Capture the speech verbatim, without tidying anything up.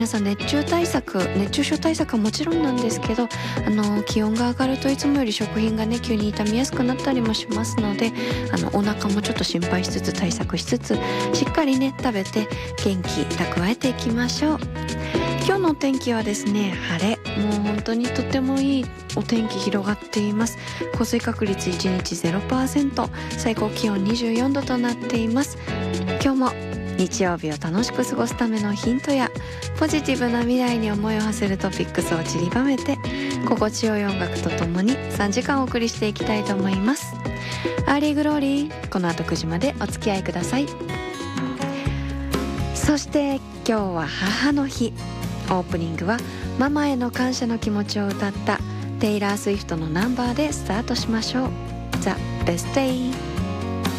皆さん熱中対策、熱中症対策はもちろんなんですけど、あの気温が上がるといつもより食品がね急に傷みやすくなったりもしますので、あのお腹もちょっと心配しつつ対策しつつしっかりね食べて元気蓄えていきましょう。今日のお天気はですね晴れ、もう本当にとてもいいお天気広がっています。降水確率いちにち ゼロパーセント、 最高気温にじゅうよんどとなっています。今日も日曜日を楽しく過ごすためのヒントやポジティブな未来に思いを馳せるトピックスを散りばめて心地よい音楽とともにさんじかんお送りしていきたいと思います。アーリーグローリー、この後くじまでお付き合いください。そして今日は母の日、オープニングはママへの感謝の気持ちを歌ったテイラー・スウィフトのナンバーでスタートしましょう。 The Best Day。